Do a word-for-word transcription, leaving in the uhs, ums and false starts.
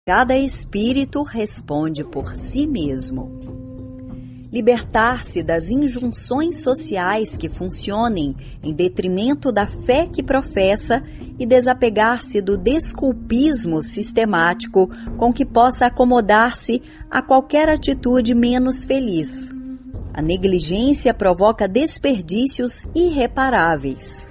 Cada espírito responde por si mesmo. Libertar-se das injunções sociais que funcionem em detrimento da fé que professa e desapegar-se do desculpismo sistemático com que possa acomodar-se a qualquer atitude menos feliz. A negligência provoca desperdícios irreparáveis.